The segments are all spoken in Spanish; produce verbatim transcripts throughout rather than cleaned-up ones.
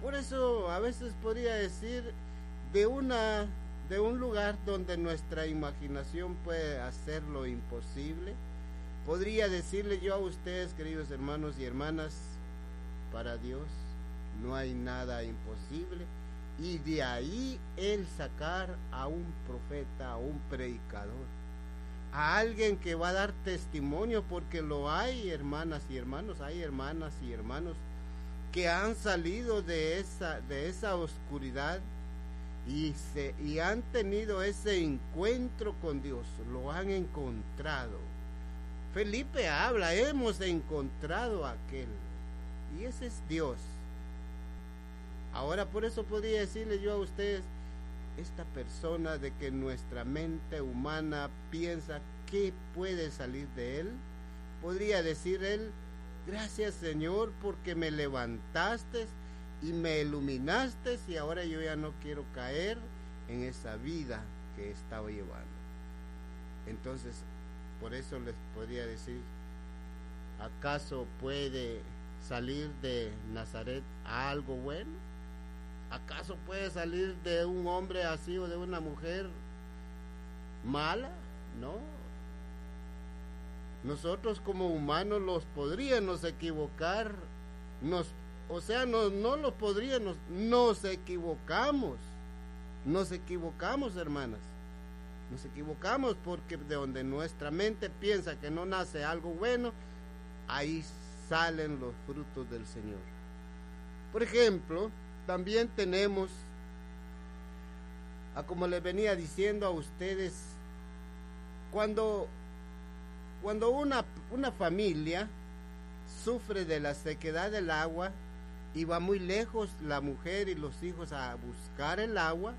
Por eso a veces podría decir de una de un lugar donde nuestra imaginación puede hacer lo imposible. Podría decirle yo a ustedes, queridos hermanos y hermanas, para Dios no hay nada imposible, y de ahí Él sacar a un profeta, a un predicador, a alguien que va a dar testimonio, porque lo hay, hermanas y hermanos, hay hermanas y hermanos que han salido de esa, de esa oscuridad y, se, y han tenido ese encuentro con Dios, lo han encontrado. Felipe habla, hemos encontrado a aquel, y ese es Dios. Ahora por eso podría decirle yo a ustedes, esta persona de que nuestra mente humana piensa que puede salir de él, podría decir él, gracias Señor porque me levantaste y me iluminaste, y ahora yo ya no quiero caer en esa vida que estaba llevando. Entonces, por eso les podría decir, ¿acaso puede salir de Nazaret algo bueno? ¿Acaso puede salir de un hombre así o de una mujer mala? No. Nosotros como humanos los podríamos equivocar, nos, o sea, no, no los podríamos, nos equivocamos, nos equivocamos, hermanas, nos equivocamos porque de donde nuestra mente piensa que no nace algo bueno, ahí salen los frutos del Señor. Por ejemplo, también tenemos, a como les venía diciendo a ustedes, cuando Cuando una, una familia sufre de la sequedad del agua y va muy lejos la mujer y los hijos a buscar el agua,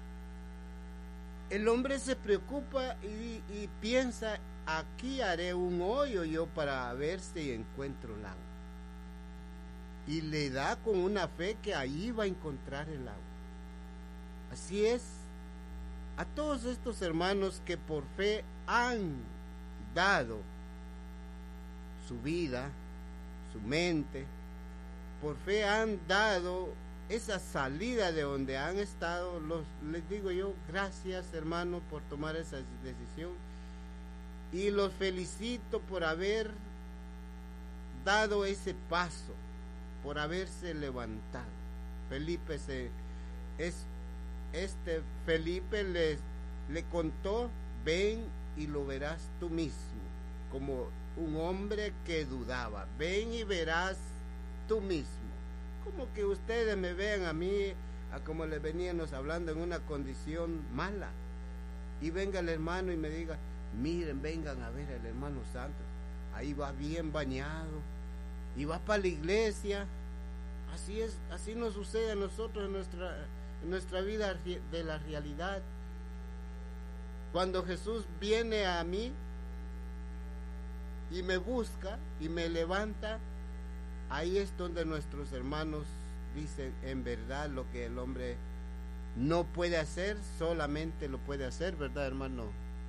el hombre se preocupa y, y piensa, aquí haré un hoyo yo para ver si encuentro el agua. Y le da con una fe que ahí va a encontrar el agua. Así es, a todos estos hermanos que por fe han dado su vida, su mente, por fe han dado esa salida de donde han estado, los, les digo yo, gracias hermano por tomar esa decisión, y los felicito por haber dado ese paso, por haberse levantado. Felipe se, es, este Felipe les, le contó, ven y lo verás tú mismo, como un hombre que dudaba, ven y verás tú mismo, como que ustedes me vean a mí, a como les veníamos hablando en una condición mala, y venga el hermano y me diga, miren, vengan a ver al hermano Santos, ahí va bien bañado, y va para la iglesia. Así es, así nos sucede a nosotros en nuestra, en nuestra vida de la realidad. Cuando Jesús viene a mí y me busca y me levanta, ahí es donde nuestros hermanos dicen, en verdad lo que el hombre no puede hacer, solamente lo puede hacer, ¿verdad, hermano?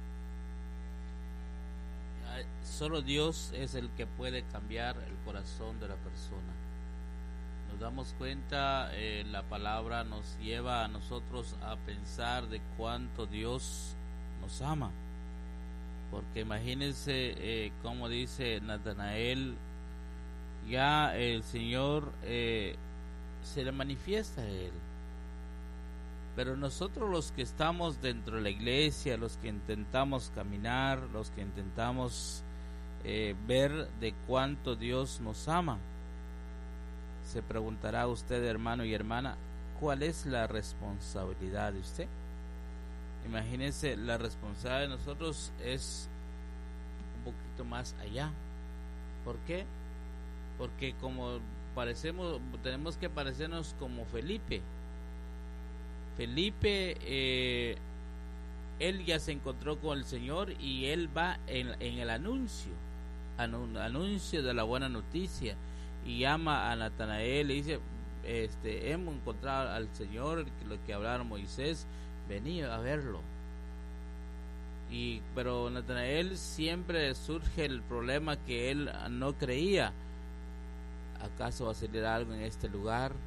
Solo Dios es el que puede cambiar el corazón de la persona. Nos damos cuenta, eh, la palabra nos lleva a nosotros a pensar de cuánto Dios nos ama, porque imagínense, eh, como dice Natanael, ya el Señor eh, se le manifiesta a él, pero nosotros los que estamos dentro de la iglesia, los que intentamos caminar, los que intentamos eh, ver de cuánto Dios nos ama, se preguntará usted, hermano y hermana, ¿cuál es la responsabilidad de usted? Imagínense, la responsabilidad de nosotros es un poquito más allá. ¿Por qué? Porque como parecemos, tenemos que parecernos como Felipe. Felipe, eh, él ya se encontró con el Señor y él va en, en el anuncio, anuncio de la buena noticia, y llama a Natanael y dice, este, hemos encontrado al Señor, lo que hablaron Moisés, vení a verlo. Y pero Natanael siempre surge el problema que él no creía, ¿acaso va a salir algo en este lugar?